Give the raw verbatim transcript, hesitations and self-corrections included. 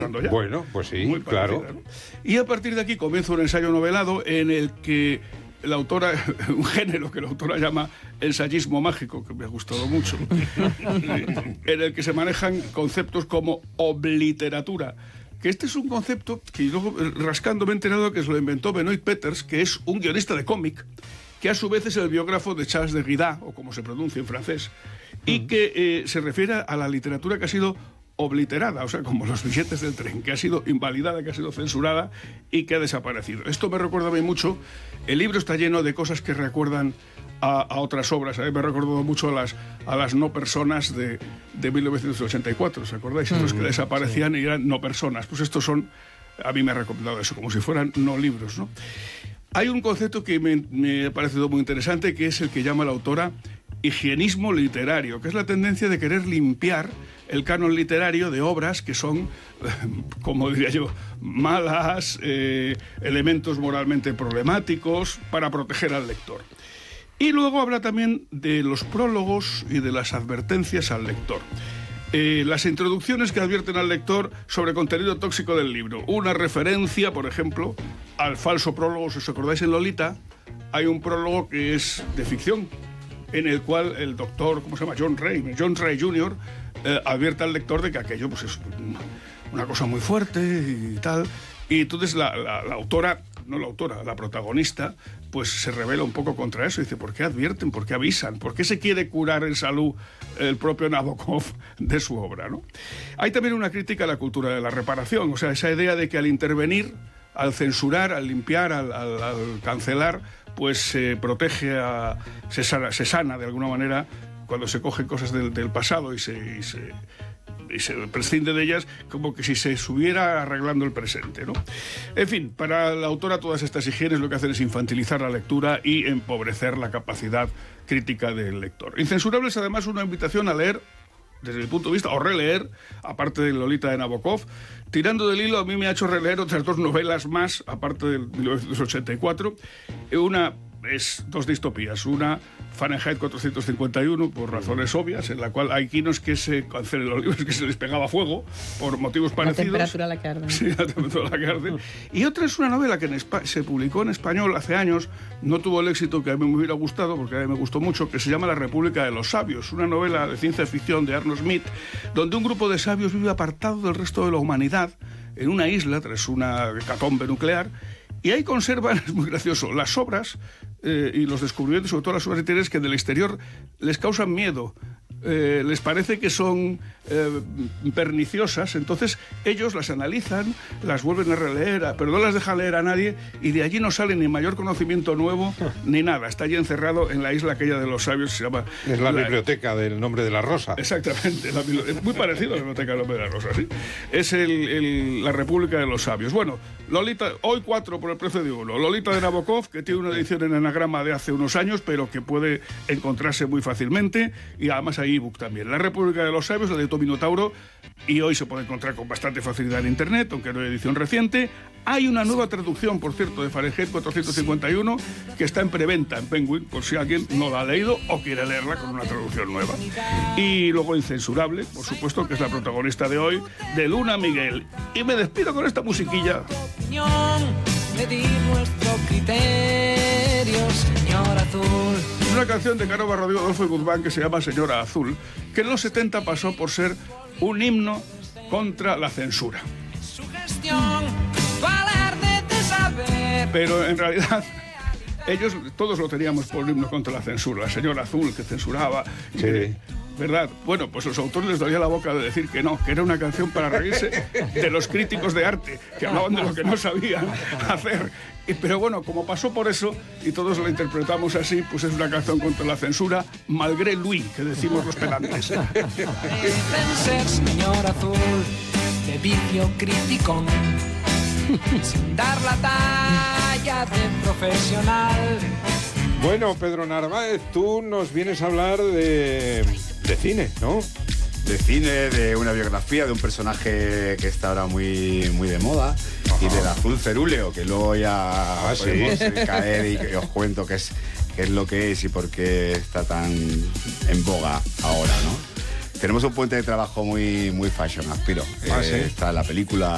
Ya. Bueno, pues sí, muy parecida, claro. ¿no? Y a partir de aquí comienza un ensayo novelado en el que la autora, un género que la autora llama ensayismo mágico, que me ha gustado mucho, en el que se manejan conceptos como obliteratura, que este es un concepto que luego, rascando, me he enterado que se lo inventó Benoit Peters, que es un guionista de cómic, que a su vez es el biógrafo de Charles de Derrida, o como se pronuncia en francés, y que eh, se refiere a la literatura que ha sido obliterada, o sea, como los billetes del tren, que ha sido invalidada, que ha sido censurada y que ha desaparecido. Esto me recuerda a mí mucho. El libro está lleno de cosas que recuerdan a, a otras obras. A mí me ha recordado mucho a las, a las no personas de, de mil novecientos ochenta y cuatro, ¿os acordáis? Estos mm, que desaparecían sí. y eran no personas. Pues estos son, a mí me ha recomendado eso, como si fueran no libros, ¿no? Hay un concepto que me, me ha parecido muy interesante, que es el que llama la autora higienismo literario, que es la tendencia de querer limpiar el canon literario de obras que son, como diría yo, malas, eh, elementos moralmente problemáticos, para proteger al lector. Y luego habla también de los prólogos y de las advertencias al lector. Eh, las introducciones que advierten al lector sobre contenido tóxico del libro. Una referencia, por ejemplo, al falso prólogo. Si os acordáis, en Lolita hay un prólogo que es de ficción, en el cual el doctor, ¿cómo se llama? John Ray, John Ray junior, eh, advierte al lector de que aquello pues, es una cosa muy fuerte y tal. Y entonces la, la, la autora, no la autora, la protagonista, pues se revela un poco contra eso. Dice, ¿por qué advierten? ¿Por qué avisan? ¿Por qué se quiere curar en salud el propio Nabokov de su obra, ¿no? Hay también una crítica a la cultura de la reparación, o sea, esa idea de que al intervenir, al censurar, al limpiar, al, al, al cancelar, pues se protege, a, se, sana, se sana de alguna manera cuando se cogen cosas del, del pasado y se, y, se, y se prescinde de ellas, como que si se estuviera arreglando el presente, ¿no? En fin, para la autora todas estas higienes lo que hacen es infantilizar la lectura y empobrecer la capacidad crítica del lector. Incensurable es además una invitación a leer, desde mi punto de vista, o releer, aparte de Lolita de Nabokov. Tirando del hilo, a mí me ha hecho releer otras dos novelas más, aparte de mil novecientos ochenta y cuatro. Una es dos distopías. Una, Fahrenheit cuatrocientos cincuenta y uno, por razones obvias, en la cual hay quinos que se cancelan los libros, que se les pegaba fuego, por motivos parecidos. La temperatura a la que arden. Sí, la temperatura a la que arden. Y otra es una novela que en Espa- se publicó en español hace años, no tuvo el éxito que a mí me hubiera gustado, porque a mí me gustó mucho, que se llama La República de los Sabios, una novela de ciencia ficción de Arno Smith, donde un grupo de sabios vive apartado del resto de la humanidad, en una isla, tras una hecatombe nuclear, y ahí conservan, es muy gracioso, las obras eh, y los descubrimientos, sobre todo las obras literarias, que del exterior les causan miedo, eh, les parece que son eh, perniciosas, entonces ellos las analizan, las vuelven a releer, pero no las dejan leer a nadie, y de allí no sale ni mayor conocimiento nuevo ni nada. Está allí encerrado en la isla aquella de los sabios, se llama... Es la, la biblioteca del Nombre de la Rosa. Exactamente, la, es muy parecido a la biblioteca del Nombre de la Rosa, ¿sí? Es el, el, la República de los Sabios. Bueno, Lolita, hoy cuatro por el precio de uno. Lolita de Nabokov, que tiene una edición en anagrama de hace unos años, pero que puede encontrarse muy fácilmente, y además hay ebook también. La República de los Sabios, la de Tomino Tauro, y hoy se puede encontrar con bastante facilidad en internet, aunque no hay edición reciente. Hay una nueva traducción, por cierto, de Fahrenheit cuatrocientos cincuenta y uno, que está en preventa en Penguin, por si alguien no la ha leído o quiere leerla con una traducción nueva. Y luego Incensurable, por supuesto, que es la protagonista de hoy, de Luna Miguel. Y me despido con esta musiquilla. Medir nuestro criterio, señor Azul. Es una canción de Caro Barrodillo, Adolfo y Guzmán, que se llama Señora Azul, que en los setenta pasó por ser un himno contra la censura. Su gestión, tu alarde de saber. Pero en realidad ellos todos lo teníamos por un himno contra la censura. La Señora Azul, que censuraba. Sí. Que, ¿verdad? Bueno, pues los autores les dolía la boca de decir que no, que era una canción para reírse de los críticos de arte, que hablaban de lo que no sabían hacer. Y, pero bueno, como pasó por eso, y todos lo interpretamos así, pues es una canción contra la censura, malgré lui, que decimos los pedantes. Deben ser, señor Azul, de vicio criticón, sin dar la talla de profesional. Bueno, Pedro Narváez, tú nos vienes a hablar de, de cine, ¿no? De cine, de una biografía de un personaje que está ahora muy, muy de moda. Ajá. Y del azul cerúleo, que luego ya ah, podemos ¿sí? caer y que os cuento qué es, qué es lo que es y por qué está tan en boga ahora, ¿no? Tenemos un puente de trabajo muy, muy fashion, aspiro. Ah, eh, ¿sí? Está la película